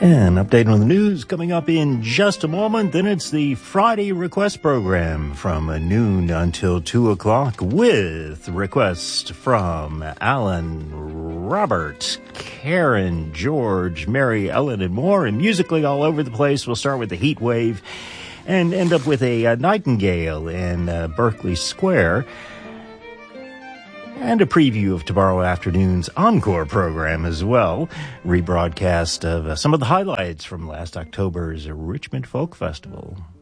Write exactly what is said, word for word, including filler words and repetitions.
An update on the news coming up in just a moment. Then it's the Friday request program from noon until two o'clock with requests from Alan, Robert, Karen, George, Mary, Ellen, and more. And musically all over the place. We'll start with the Heat Wave and end up with a, a Nightingale in uh, Berkeley Square. And a preview of tomorrow afternoon's Encore program as well. Rebroadcast of uh, some of the highlights from last October's Richmond Folk Festival.